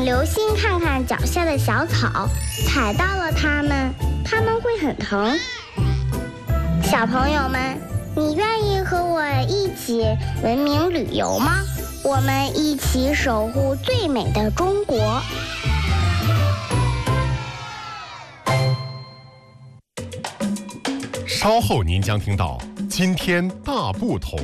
请留心看看脚下的小草，踩到了它们会很疼。小朋友们，你愿意和我一起文明旅游吗？我们一起守护最美的中国。 稍后您将听到今天大不同。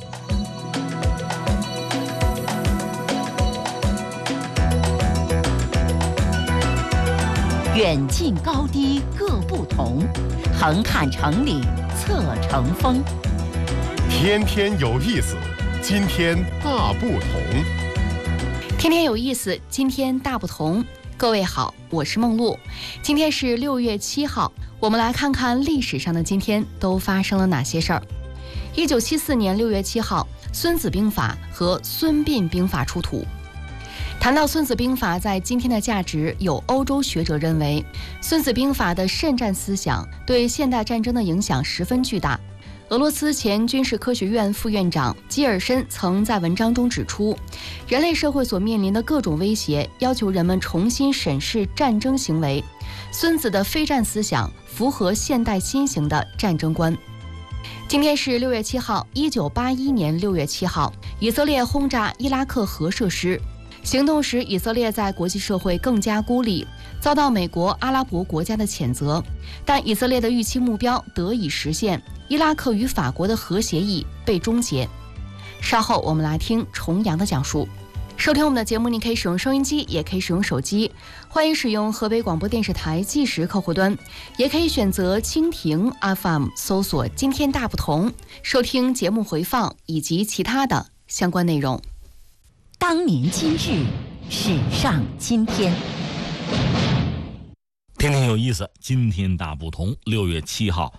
远近高低各不同，横看成岭侧成峰。 天天有意思，今天大不同。 天天有意思，今天大不同。各位好，我是梦露。今天是6月7号，我们来看看历史上的今天都发生了哪些事儿。1974年6月7号，孙子兵法和孙膑兵法出土。谈到孙子兵法在今天的价值，有欧洲学者认为，孙子兵法的慎战思想对现代战争的影响十分巨大。俄罗斯前军事科学院副院长基尔申曾在文章中指出，人类社会所面临的各种威胁，要求人们重新审视战争行为。孙子的非战思想符合现代新型的战争观。今天是6月7号，1981年6月7号，以色列轰炸伊拉克核设施。行动时，以色列在国际社会更加孤立，遭到美国、阿拉伯国家的谴责。但以色列的预期目标得以实现，伊拉克与法国的核协议被终结。稍后我们来听重阳的讲述。收听我们的节目，您可以使用收音机，也可以使用手机。欢迎使用河北广播电视台计时客户端，也可以选择蜻蜓 FM 搜索今天大不同，收听节目回放以及其他的相关内容。 当年今日，史上今天。 天天有意思，今天大不同。6月7号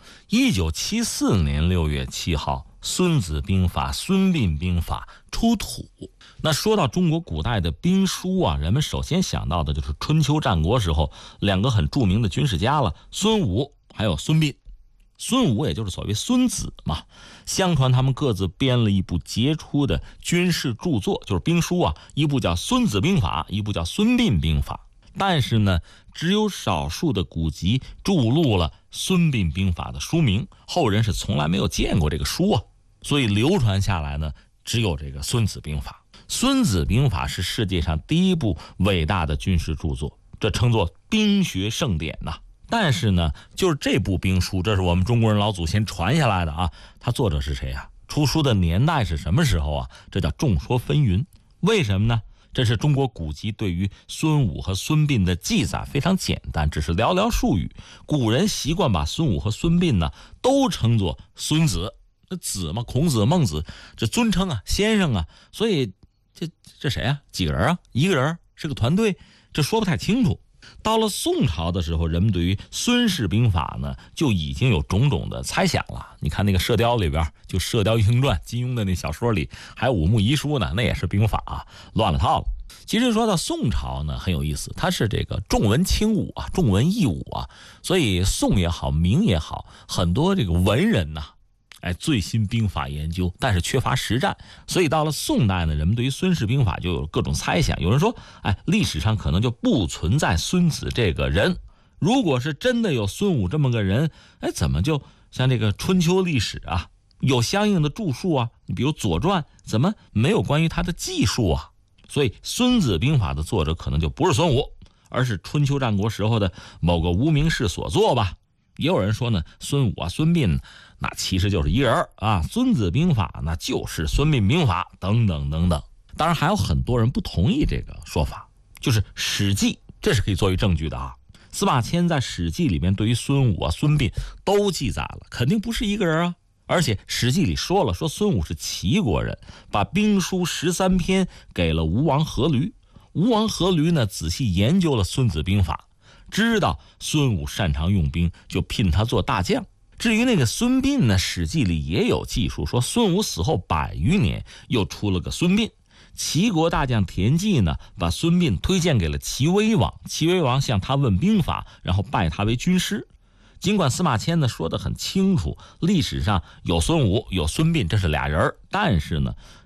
，1974年6月7号，孙子兵法、孙膑兵法出土。那说到中国古代的兵书啊，人们首先想到的就是春秋战国时候两个很著名的军事家了，孙武还有孙膑。孙武也就是所谓孙子嘛，相传他们各自编了一部杰出的军事著作，就是兵书啊，一部叫《孙子兵法》，一部叫《孙膑兵法》。但是呢，只有少数的古籍注录了孙膑兵法的书名，后人是从来没有见过这个书啊，所以流传下来呢，只有这个孙子兵法。孙子兵法是世界上第一部伟大的军事著作，这称作兵学圣典呐。但是呢，就是这部兵书，这是我们中国人老祖先传下来的啊。它作者是谁啊？出书的年代是什么时候啊？这叫众说纷纭。为什么呢？这是中国古籍对于孙武和孙膑的记载非常简单，只是寥寥数语。古人习惯把孙武和孙膑呢都称作孙子，那子嘛，孔子、孟子，这尊称啊，先生啊，所以这谁啊？几个人啊？一个人是个团队，这说不太清楚。到了宋朝的时候，人们对于孙氏兵法呢就已经有种种的猜想了。你看那个《射雕》里边，就《射雕英雄传》，金庸的那小说里，还有《武穆遗书》呢，那也是兵法啊，乱了套了。其实说到宋朝呢，很有意思，它是这个重文轻武啊，重文抑武啊，所以宋也好，明也好，很多这个文人呐，最新兵法研究，但是缺乏实战，所以到了宋代呢，人们对于孙氏兵法就有各种猜想。有人说，历史上可能就不存在孙子这个人。如果是真的有孙武这么个人，怎么就像这个春秋历史啊，有相应的著述啊？你比如《左传》，怎么没有关于他的记述啊？所以孙子兵法的作者可能就不是孙武，而是春秋战国时候的某个无名氏所作吧。也有人说呢，孙武啊、孙膑那其实就是一个人啊，孙子兵法那就是孙膑兵法等等等等。当然还有很多人不同意这个说法，就是《史记》，这是可以作为证据的啊。司马迁在《史记》里面对于孙武啊、孙膑都记载了，肯定不是一个人啊。而且《史记》里说了，说孙武是齐国人，把兵书13篇给了吴王阖闾。吴王阖闾呢，仔细研究了孙子兵法，知道孙武擅长用兵，就聘他做大将。至于那个孙膑呢，《史记》里也有记述，说孙武死后100余年，又出了个孙膑。齐国大将田忌呢，把孙膑推荐给了齐威王，齐威王向他问兵法，然后拜他为军师。尽管司马迁呢说得很清楚，历史上有孙武有孙膑，这是俩人，但是呢，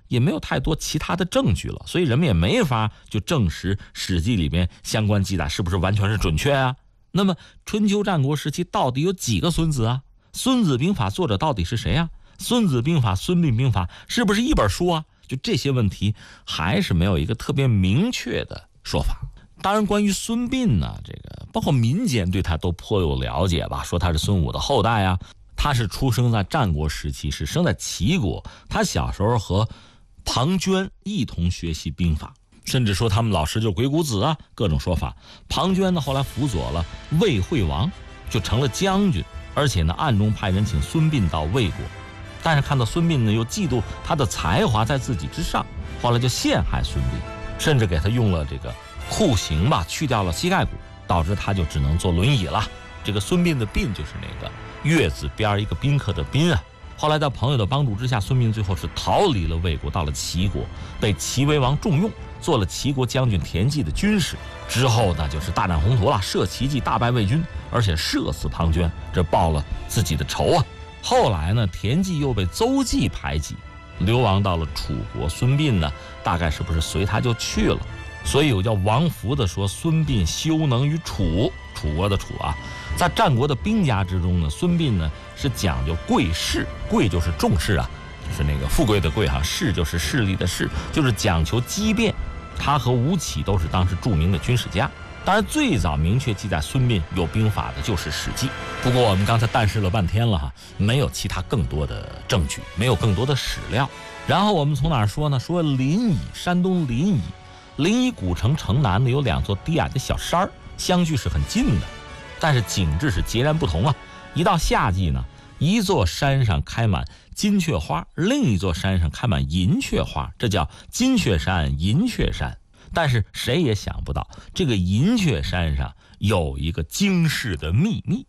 也没有太多其他的证据了，所以人们也没法就证实《史记》里边相关记载是不是完全是准确啊。那么春秋战国时期到底有几个孙子啊？孙子兵法作者到底是谁啊？孙子兵法、孙膑兵法是不是一本书啊？就这些问题还是没有一个特别明确的说法。当然关于孙膑呢，这个包括民间对他都颇有了解吧，说他是孙武的后代啊。他是出生在战国时期，是生在齐国，他小时候和庞涓一同学习兵法，甚至说他们老师就是鬼谷子啊，各种说法。庞涓呢后来辅佐了魏惠王，就成了将军，而且呢暗中派人请孙膑到魏国，但是看到孙膑呢又嫉妒他的才华在自己之上，后来就陷害孙膑，甚至给他用了这个酷刑吧，去掉了膝盖骨，导致他就只能坐轮椅了。这个孙膑的膑就是那个月字边一个宾客的宾啊。后来在朋友的帮助之下，孙膑最后是逃离了魏国，到了齐国，被齐威王重用，做了齐国将军田忌的军师。之后呢就是大展宏图了，设奇计大败魏军，而且射死庞涓，这报了自己的仇啊。后来呢田忌又被邹忌排挤，流亡到了楚国，孙膑呢大概是不是随他就去了。所以有叫王弗的说孙膑修能于楚，楚国的楚啊。在战国的兵家之中呢，孙膑呢是讲究贵势，贵就是重视啊，就是那个富贵的贵哈，势就是势力的势，就是讲求机变。他和吴起都是当时著名的军事家。当然最早明确记载孙膑有兵法的就是《史记》，不过我们刚才但是了半天了哈，没有其他更多的证据，没有更多的史料。然后我们从哪儿说呢？说临沂，山东临沂，临沂古城城南呢有2座低矮的小山儿，相距是很近的，但是景致是截然不同啊。一到夏季呢，一座山上开满金雀花，另一座山上开满银雀花，这叫金雀山、银雀山。但是谁也想不到，这个银雀山上有一个惊世的秘密。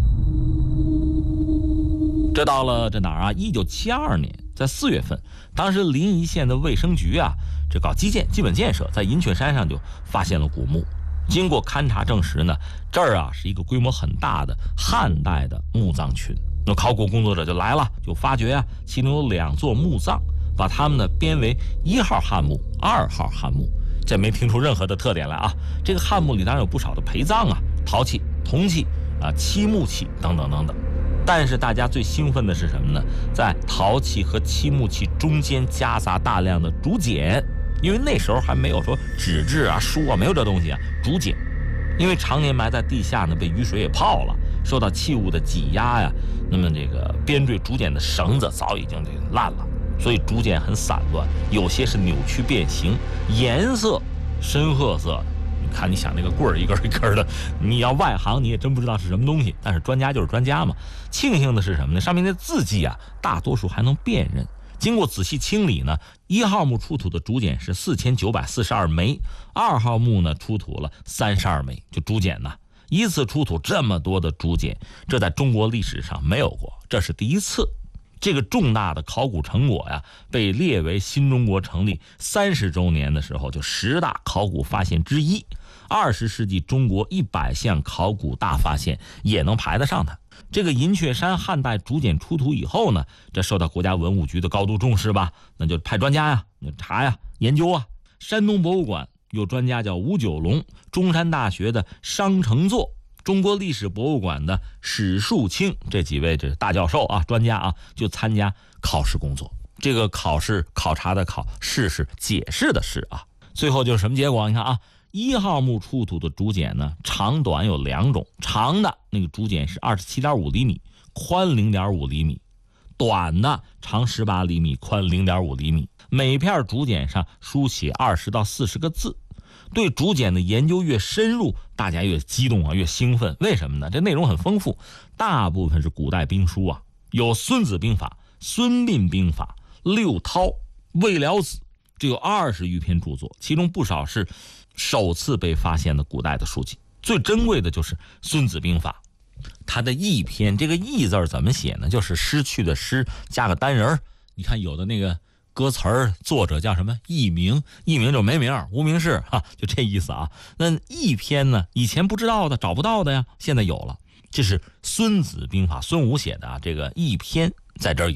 这到了这哪儿啊？1972年，在4月份，当时临沂县的卫生局啊，这搞基本建设，在银雀山上就发现了古墓。经过勘察证实呢，这儿啊是一个规模很大的汉代的墓葬群。那考古工作者就来了，就发觉啊，其中有2座墓葬，把它们呢编为1号汉墓、2号汉墓。这没听出任何的特点来啊。这个汉墓里当然有不少的陪葬啊，陶器、铜器啊、漆木器等等等等。但是大家最兴奋的是什么呢？在陶器和漆木器中间夹杂大量的竹简，因为那时候还没有说纸质啊、书啊，没有这东西啊。竹简，因为常年埋在地下呢，被雨水也泡了，受到器物的挤压呀，那么这个编缀竹简的绳子早已经烂了，所以竹简很散乱，有些是扭曲变形，颜色深褐色的。你看，你想那个棍儿一根一根的，你要外行你也真不知道是什么东西，但是专家就是专家嘛。庆幸的是什么呢？上面的字迹啊，大多数还能辨认。经过仔细清理呢，1号墓出土的竹简是4942枚，2号墓呢出土了32枚，就竹简呢，一次出土这么多的竹简，这在中国历史上没有过，这是第一次。这个重大的考古成果呀，被列为新中国成立30周年的时候就10大考古发现之一，20世纪中国100项考古大发现也能排得上它。这个银雀山汉代竹简出土以后呢，这受到国家文物局的高度重视吧，那就派专家呀，查呀，研究啊。山东博物馆有专家叫吴九龙，中山大学的商承作，中国历史博物馆的史树清，这几位这大教授啊、专家啊，就参加考试工作。这个考试考察的考，试是解释的试啊。最后就是什么结果？你看啊，1号墓出土的竹简呢，长短有2种，长的那个竹简是27.5厘米，宽0.5厘米，短的长18厘米，宽0.5厘米。每片竹简上书写20到40个字。对竹简的研究越深入，大家越激动啊，越兴奋。为什么呢？这内容很丰富，大部分是古代兵书啊，有孙子兵法、孙膑兵法、六韬、魏辽子，这有20余篇著作，其中不少是首次被发现的古代的书籍。最珍贵的就是孙子兵法，它的义篇，这个义字怎么写呢？就是失去的失加个单人。你看有的那个歌词儿作者叫什么佚名，佚名就没名，无名氏哈，就这意思啊。那义篇呢，以前不知道的、找不到的呀，现在有了。这是孙子兵法，孙武写的啊，这个义篇在这儿有。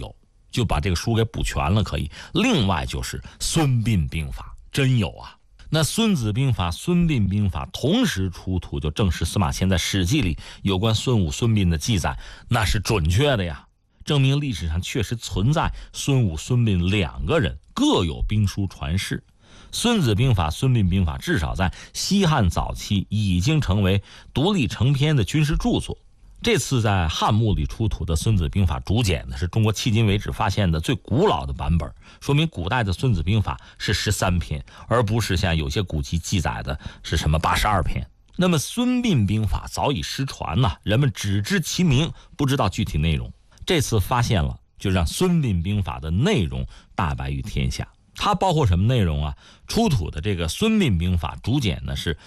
就把这个书给补全了，可以。另外就是孙膑兵法，真有啊。那孙子兵法、孙膑兵法同时出土，就证实司马迁在《史记》里有关孙武、孙膑的记载，那是准确的呀，证明历史上确实存在孙武、孙膑两个人，各有兵书传世。孙子兵法、孙膑兵法至少在西汉早期已经成为独立成篇的军事著作。这次在汉墓里出土的孙子兵法竹简呢，是中国迄今为止发现的最古老的版本，说明古代的孙子兵法是13篇，而不是像有些古籍记载的是什么82篇。那么孙膑兵法早已失传了，人们只知其名，不知道具体内容。这次发现了，就让孙膑兵法的内容大白于天下。它包括什么内容啊？出土的这个孙膑兵法竹简呢是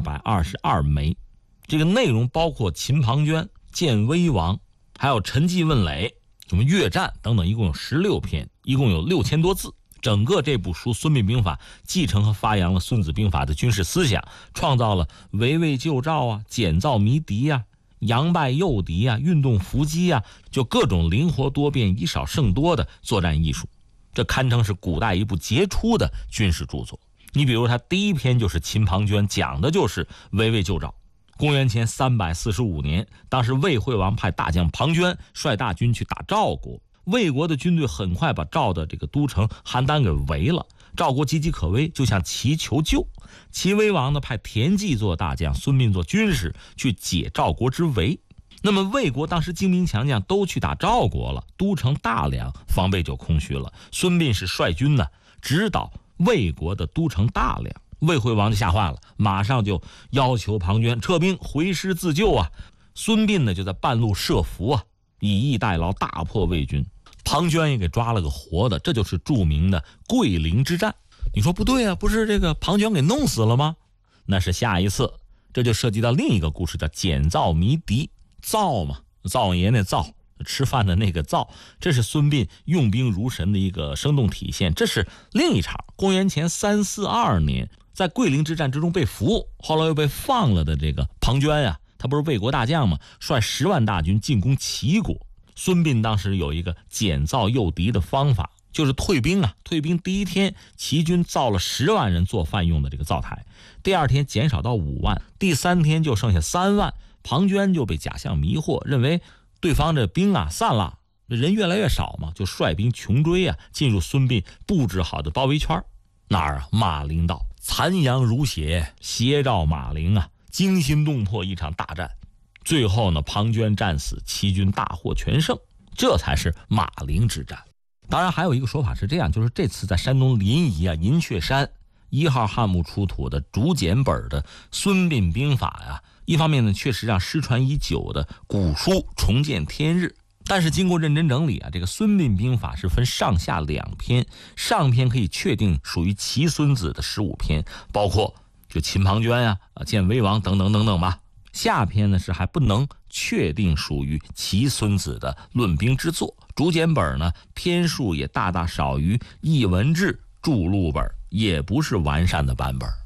222枚，这个内容包括秦庞涓、建威王，还有陈纪问垒、什么越战等等，一共有16篇，一共有6000多字。整个这部书《孙膑兵法》继承和发扬了孙子兵法的军事思想，创造了围魏救赵啊、减灶迷敌啊、佯败诱敌啊、运动伏击啊，就各种灵活多变、以少胜多的作战艺术。这堪称是古代一部杰出的军事著作。你比如他第一篇就是秦庞涓，讲的就是围魏救赵。公元前345年，当时魏惠王派大将庞涓率大军去打赵国，魏国的军队很快把赵的这个都城邯郸给围了，赵国岌岌可危，就向齐求救。齐威王呢派田忌做大将，孙膑做军师，去解赵国之围。那么魏国当时精兵强将都去打赵国了，都城大梁防备就空虚了。孙膑是率军呢直捣魏国的都城大梁，魏惠王就吓坏了，马上就要求庞涓撤兵回师自救啊。孙膑呢就在半路设伏啊，以逸待劳，大破魏军。庞涓也给抓了个活的，这就是著名的桂林之战。你说不对啊，不是这个庞涓给弄死了吗？那是下一次，这就涉及到另一个故事，叫减灶迷敌。灶嘛，灶爷那灶，吃饭的那个灶，这是孙膑用兵如神的一个生动体现。这是另一场公元前342年在桂林之战之中被俘，后来又被放了的这个庞涓呀，他不是魏国大将吗？率10万大军进攻齐国。孙膑当时有一个减灶诱敌的方法，就是退兵啊。退兵第一天，齐军造了10万人做饭用的这个灶台，第二天减少到5万，第3天就剩下3万。庞涓就被假象迷惑，认为对方这兵啊散了，人越来越少嘛，就率兵穷追啊，进入孙膑布置好的包围圈。哪儿啊？马陵道，残阳如血，斜照马陵啊，惊心动魄一场大战。最后呢，庞涓战死，齐军大获全胜，这才是马陵之战。当然还有一个说法是这样，就是这次在山东临沂啊银雀山1号汉墓出土的竹简本的孙膑兵法呀，一方面呢确实让失传已久的古书重见天日，但是经过认真整理啊，这个孙膑兵法是分上下2篇，上篇可以确定属于齐孙子的15篇，包括就秦庞涓呀、建威王等等等等吧。下篇呢是还不能确定属于齐孙子的论兵之作。竹简本呢篇数也大大少于艺文志著录本，也不是完善的版本。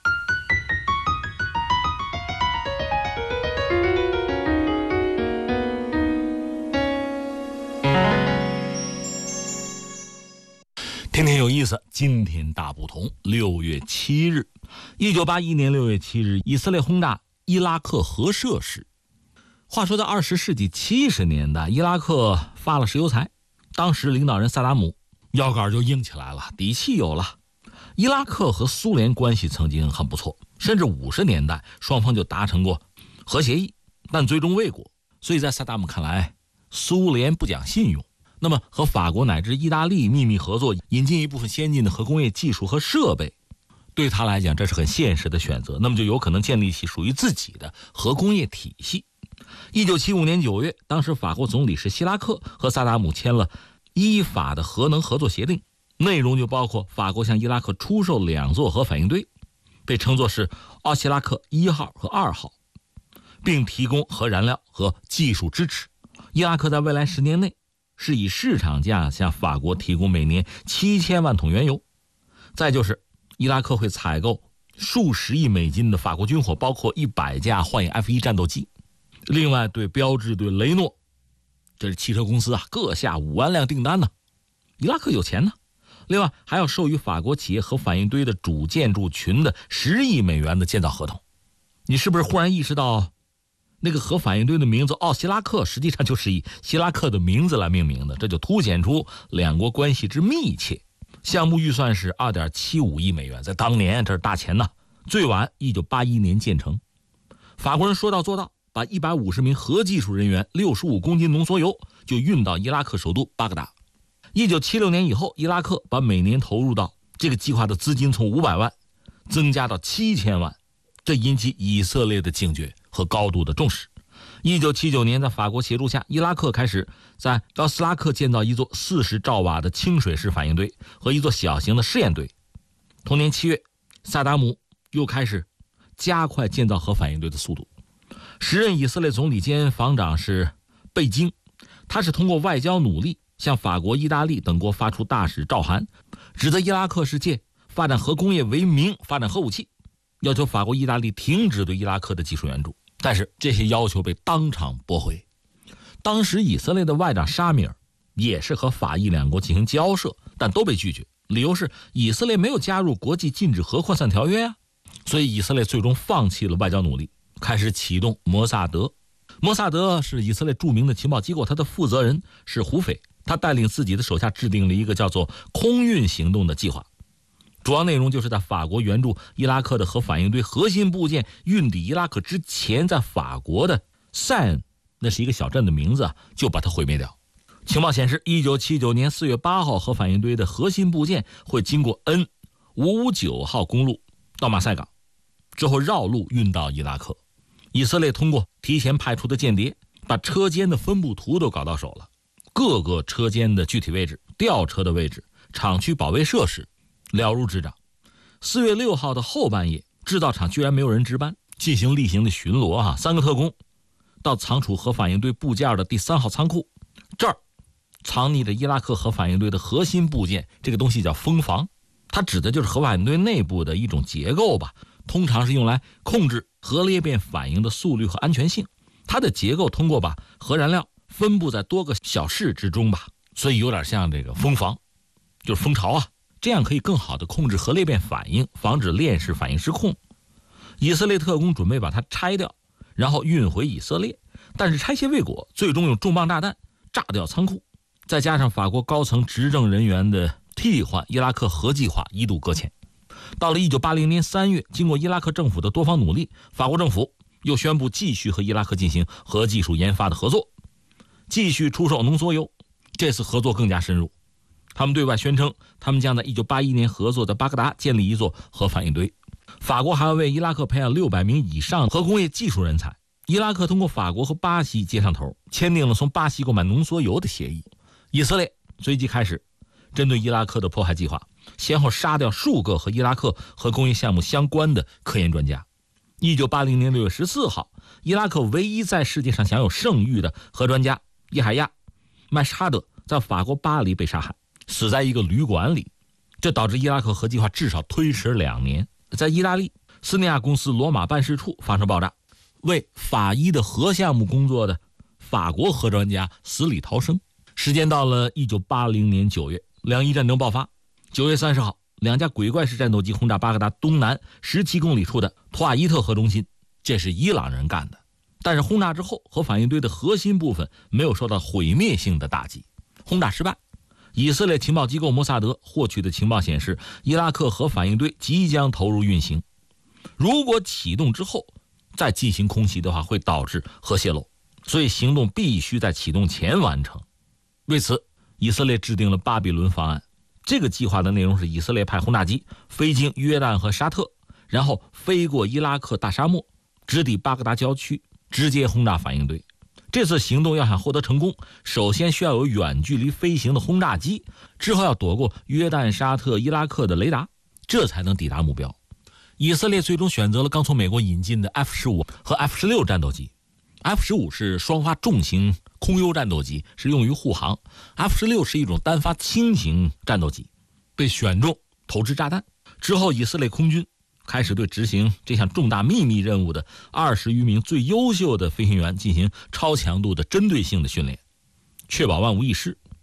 天天有意思，今天大不同。6月7日，1981年6月7日，以色列轰炸伊拉克核设施。话说到20世纪70年代，伊拉克发了石油财，当时领导人萨达姆腰杆就硬起来了，底气有了。伊拉克和苏联关系曾经很不错，甚至50年代双方就达成过核协议，但最终未果。所以在萨达姆看来，苏联不讲信用。那么和法国乃至意大利秘密合作，引进一部分先进的核工业技术和设备，对他来讲这是很现实的选择，那么就有可能建立起属于自己的核工业体系。1975年9月，当时法国总理是希拉克，和萨达姆签了伊法的核能合作协定，内容就包括法国向伊拉克出售2座核反应堆，被称作是奥希拉克1号和2号，并提供核燃料和技术支持。伊拉克在未来10年内是以市场价向法国提供每年7000万桶原油。再就是伊拉克会采购数十亿美金的法国军火，包括100架幻影 F1 战斗机。另外对标致、对雷诺，这是汽车公司啊，各下5万辆订单呢。 伊拉克有钱呢。另外还要授予法国企业核反应堆的主建筑群的10亿美元的建造合同。你是不是忽然意识到，那个核反应堆的名字奥希拉克实际上就是以希拉克的名字来命名的？这就凸显出两国关系之密切。项目预算是2.75亿美元，在当年这是大钱呐。最晚1981年建成。法国人说到做到，把150名核技术人员、65公斤浓缩铀就运到伊拉克首都巴格达。1976年以后，伊拉克把每年投入到这个计划的资金从500万增加到7000万，这引起以色列的警觉和高度的重视。1979年，在法国协助下，伊拉克开始在高斯拉克建造一座40兆瓦的清水式反应堆和一座小型的试验堆。同年7月，萨达姆又开始加快建造核反应堆的速度。时任以色列总理兼防长是贝京，他是通过外交努力向法国、意大利等国发出大使诏函，指责伊拉克是借发展核工业为名发展核武器，要求法国、意大利停止对伊拉克的技术援助。但是这些要求被当场驳回。当时以色列的外长沙米尔也是和法意两国进行交涉，但都被拒绝，理由是以色列没有加入国际禁止核扩散条约啊。所以以色列最终放弃了外交努力，开始启动摩萨德。摩萨德是以色列著名的情报机构，他的负责人是胡斐，他带领自己的手下制定了一个叫做空运行动的计划，主要内容就是在法国援助伊拉克的核反应堆核心部件运抵伊拉克之前，在法国的塞恩，那是一个小镇的名字，就把它毁灭掉。情报显示1979年4月8号，核反应堆的核心部件会经过 N559 号公路到马赛港，之后绕路运到伊拉克。以色列通过提前派出的间谍，把车间的分布图都搞到手了，各个车间的具体位置、吊车的位置、厂区保卫设施了如指掌。4月6号的后半夜，制造厂居然没有人值班，进行例行的巡逻3个特工到藏储核反应堆部件的第3号仓库，这儿藏匿着伊拉克核反应堆的核心部件，这个东西叫风房，它指的就是核反应堆内部的一种结构吧，通常是用来控制核裂变反应的速率和安全性。它的结构通过把核燃料分布在多个小室之中吧，所以有点像这个风房，就是蜂巢啊，这样可以更好的控制核裂变反应，防止链式反应失控。以色列特工准备把它拆掉，然后运回以色列，但是拆卸未果，最终用重磅炸弹炸掉仓库，再加上法国高层执政人员的替换，伊拉克核计划一度搁浅。到了1980年3月，经过伊拉克政府的多方努力，法国政府又宣布继续和伊拉克进行核技术研发的合作，继续出售浓缩铀。这次合作更加深入，他们对外宣称他们将在1981年合作在巴格达建立一座核反应堆。法国还要为伊拉克培养600名以上核工业技术人才。伊拉克通过法国和巴西接上头，签订了从巴西购买浓缩铀的协议。以色列随即开始针对伊拉克的迫害计划，先后杀掉数个和伊拉克核工业项目相关的科研专家。1980年6月14号，伊拉克唯一在世界上享有盛誉的核专家叶海亚·麦什哈德在法国巴黎被杀害，死在一个旅馆里，这导致伊拉克核计划至少推迟2年。在意大利，斯内亚公司罗马办事处发生爆炸，为法医的核项目工作的法国核专家死里逃生。时间到了1980年9月，两伊战争爆发。9月30号，两架鬼怪式战斗机轰炸巴格达东南17公里处的图瓦伊特核中心，这是伊朗人干的。但是轰炸之后，核反应堆的核心部分没有受到毁灭性的打击，轰炸失败。以色列情报机构摩萨德获取的情报显示，伊拉克核反应堆即将投入运行，如果启动之后再进行空袭的话，会导致核泄漏，所以行动必须在启动前完成。为此，以色列制定了巴比伦方案。这个计划的内容是以色列派轰炸机飞经约旦和沙特，然后飞过伊拉克大沙漠，直抵巴格达郊区，直接轰炸反应堆。这次行动要想获得成功，首先需要有远距离飞行的轰炸机，之后要躲过约旦、沙特、伊拉克的雷达，这才能抵达目标。以色列最终选择了刚从美国引进的 F-15 和 F-16 战斗机。F-15 是双发重型空优战斗机，是用于护航。F-16 是一种单发轻型战斗机，被选中投掷炸弹之后，以色列空军开始对执行这项重大秘密任务的20余名最优秀的飞行员进行超强度的针对性的训练，确保万无一失。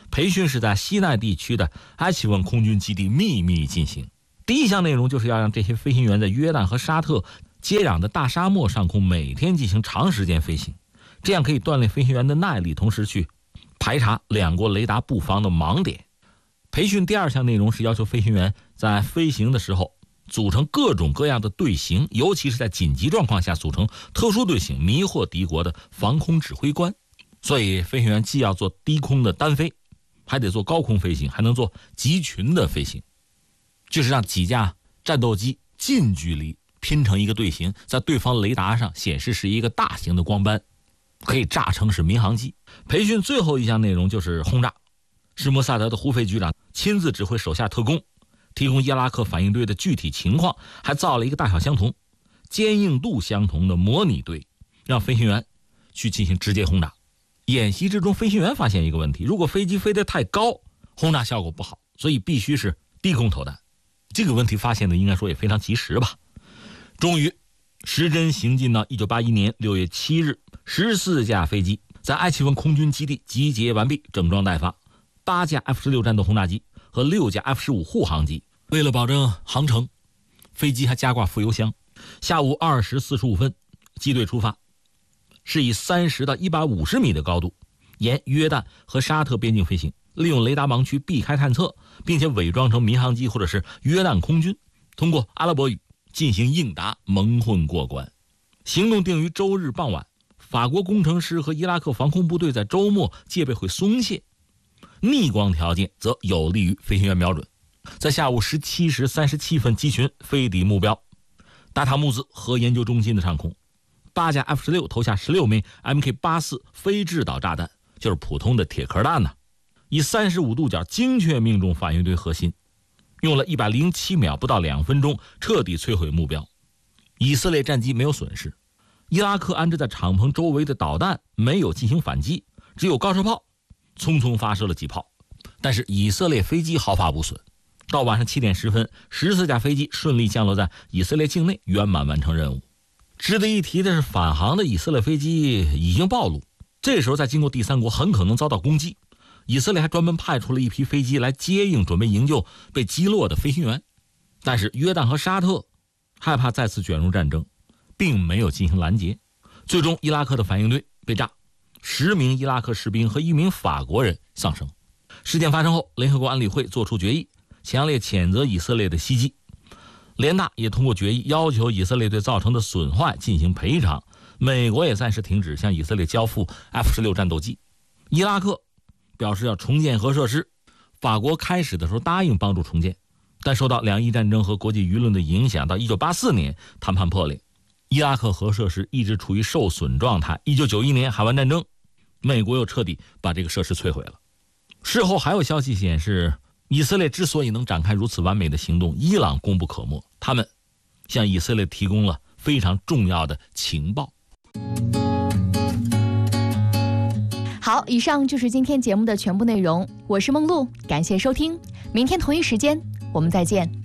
培训是在西奈地区的埃奇文空军基地秘密进行。第一项内容就是要让这些飞行员在约旦和沙特接壤的大沙漠上空每天进行长时间飞行，这样可以锻炼飞行员的耐力，同时去排查两国雷达布防的盲点。培训第二项内容是要求飞行员在飞行的时候组成各种各样的队形，尤其是在紧急状况下组成特殊队形，迷惑敌国的防空指挥官。所以飞行员既要做低空的单飞，还得做高空飞行，还能做集群的飞行，就是让几架战斗机近距离拼成一个队形，在对方雷达上显示是一个大型的光斑，可以炸成是民航机。培训最后一项内容就是轰炸，是摩萨德的胡费局长亲自指挥手下特工，提供伊拉克反应队的具体情况，还造了一个大小相同、坚硬度相同的模拟队，让飞行员去进行直接轰炸。演习之中，飞行员发现一个问题，如果飞机飞得太高，轰炸效果不好，所以必须是低空投弹。这个问题发现的应该说也非常及时吧。终于时针行进到1981年6月7日，14架飞机在埃奇文空军基地集结完毕，整装待发。8架 F-16 战斗轰炸机和6架 F-15 护航机，为了保证航程，飞机还加挂副油箱。下午2时45分，机队出发，是以30到150米的高度，沿约旦和沙特边境飞行，利用雷达盲区避开探测，并且伪装成民航机或者是约旦空军，通过阿拉伯语进行应答，蒙混过关。行动定于周日傍晚。法国工程师和伊拉克防空部队在周末戒备会松懈，逆光条件则有利于飞行员瞄准。在下午17时37分，机群飞抵目标达塔木兹核研究中心的上空。8架 F-16 投下16枚 MK84 非制导炸弹，就是普通的铁壳弹呢，以35度角精确命中反应堆核心，用了107秒，不到2分钟，彻底摧毁目标。以色列战机没有损失，伊拉克安置在敞篷周围的导弹没有进行反击，只有高射炮匆匆发射了几炮，但是以色列飞机毫发无损。到晚上7点10分，14架飞机顺利降落在以色列境内，圆满完成任务。值得一提的是，返航的以色列飞机已经暴露，这时候再经过第三国很可能遭到攻击。以色列还专门派出了一批飞机来接应，准备营救被击落的飞行员。但是约旦和沙特害怕再次卷入战争，并没有进行拦截。最终伊拉克的反应堆被炸，10名伊拉克士兵和1名法国人丧生。事件发生后，联合国安理会作出决议，强烈谴责以色列的袭击。联大也通过决议要求以色列对造成的损坏进行赔偿。美国也暂时停止向以色列交付 F-16 战斗机。伊拉克表示要重建核设施，法国开始的时候答应帮助重建，但受到两伊战争和国际舆论的影响，到1984年谈判破裂，伊拉克核设施一直处于受损状态。1991年海湾战争，美国又彻底把这个设施摧毁了。事后还有消息显示，以色列之所以能展开如此完美的行动，伊朗功不可没，他们向以色列提供了非常重要的情报。 好，以上就是今天节目的全部内容，我是梦露，感谢收听，明天同一时间我们再见。